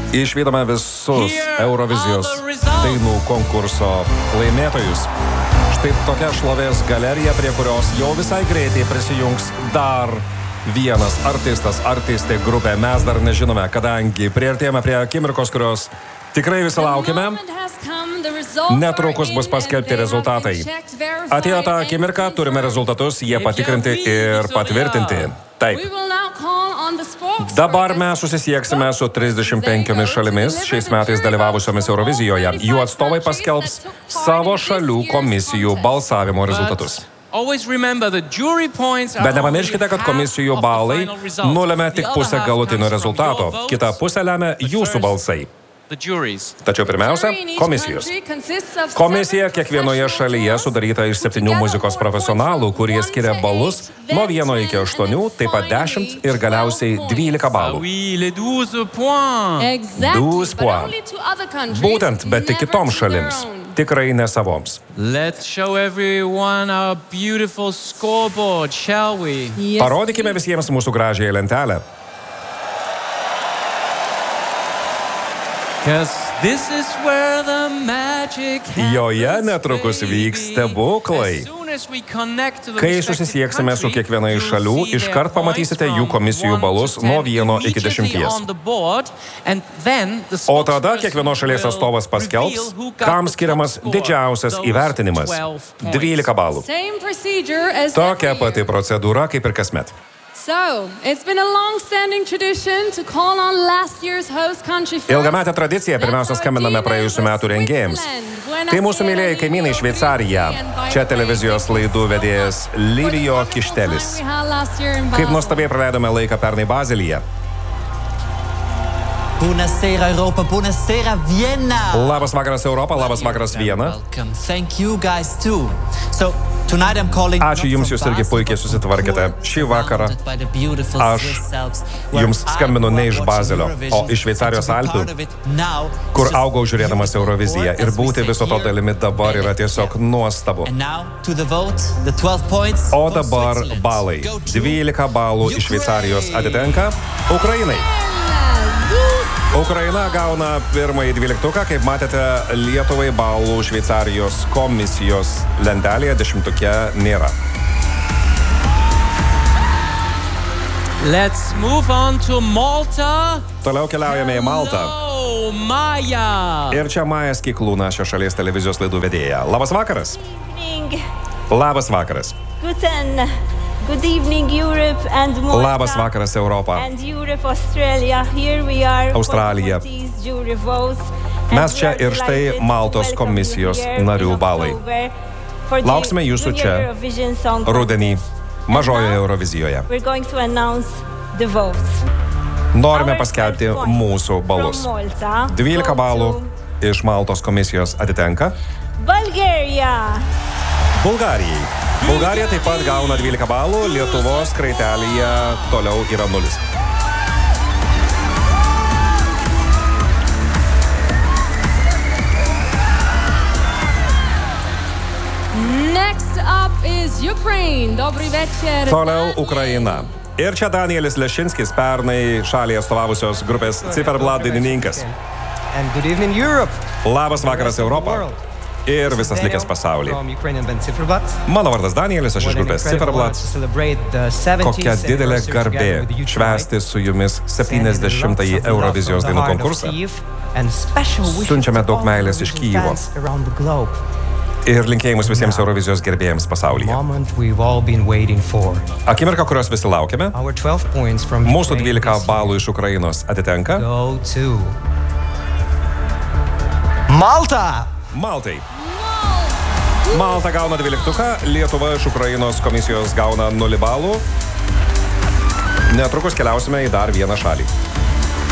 Išvydome visus Eurovizijos dainų konkurso laimėtojus. Štai tokia šlovės galerija, prie kurios jau visai greitai prisijungs dar vienas artistė grupė. Mes dar nežinome, kadangi priartėjame prie akimirkos, kurios tikrai visi laukime. Netrukus bus paskelbti rezultatai. Atėjo tą akimirką, turime rezultatus, jie patikrinti ir patvirtinti. Taip. Dabar mes susisieksime su 35 šalimis šiais metais dalyvavusiomis Eurovizijoje. Jų atstovai paskelbs savo šalių komisijų balsavimo rezultatus. Bet nepamirškite, kad komisijų balai nulemia tik pusę galutinio rezultato. Kita pusė lemia jūsų balsai. Tačiau pirmiausia, komisijos. Komisija kiekvienoje šalyje sudaryta iš 7 muzikos profesionalų, kurie skiria balus nuo 1 iki 8, taip pat 10 ir galiausiai 12 balų. 12 points. Būtent, bet tik kitoms šalims. Tikrai ne savoms. Parodykime visiems mūsų gražiąją lentelę. Joje netrukus vyks stebuklai. Kai susisieksime su kiekviena iš šalių, iškart pamatysite jų komisijų balus nuo 1 iki 10. O tada kiekvienos šalies atstovas paskelbs, kam skiriamas didžiausias įvertinimas – 12 balų. Tokia pati procedūra kaip ir kasmet. Ilgametė tradicija, pirmiausia, skambiname praėjusių metų rengėjams. Tai mūsų mylėjai kaimynai Šveicarija. Čia televizijos laidų vedėjas Livijo Kištelis. Kaip nuostabiai praleidome laiką pernai Bazelyje. Buonasera Europa, buonasera Vienna. Labas vakaras Europa, labas vakaras Viena. Thank you guys too. So tonight I'm calling. Ačiū jums, jūs irgi puikiai susitvarkėte. Šį vakarą aš jums skambinu ne iš Bazelio, o iš Šveicarijos Alpių, kur augau žiūrėdamas Euroviziją. Ir būti viso to dalimi dabar yra tiesiog nuostabu. O dabar balai. 12 balų iš Šveicarijos atitenka Ukrainai. Ukraina gauna pirmąjį 12, kaip matėte, Lietuvai balų Šveicarijos komisijos lentelėje 10-uke nėra. Let's move on to Malta. Toliau keliaujame į Maltą. Hello, Maja. Ir čia Maja Skiklūna, šios šalies televizijos laidų vedėja. Labas vakaras. Labas vakaras. Good evening, Europe and Malta. Labas vakaras, Europa. And Europe, Australia. Here we are. Australija. Mes čia ir štai Maltos komisijos narių balai. Lauksime jūsų čia rudenį mažojoje Eurovizijoje. Norime paskelbti mūsų balus. 12 balų iš Maltos komisijos atitenka Bulgarijai. Bulgarija taip pat gauna 12 balų, Lietuvos kraitelėje toliau yra 0. Next up is Ukraine. Dobrý večer. Toliau Ukraina. Ir čia Danielis Lešinskis, pernai šaliai atstovavusios grupės Ciferblad dainininkas. And good evening, Europe. Labas vakaras, Europa. Ir visas likęs pasaulį. Mano vardas Danielis, aš iš grupės Ciferblad. Kokia didelė garbė švęsti su jumis 70-ąjį Eurovizijos dainų konkursą. Siunčiame daug meilės iš Kijevo. Ir linkėjimus visiems Eurovizijos gerbėjams pasaulyje. Akimirka, kurios visi laukiame. Mūsų 12 balų iš Ukrainos atitenka Maltai. Malta gauna 12, Lietuva iš Ukrainos komisijos gauna 0 balų. Netrukus keliausime į dar vieną šalį.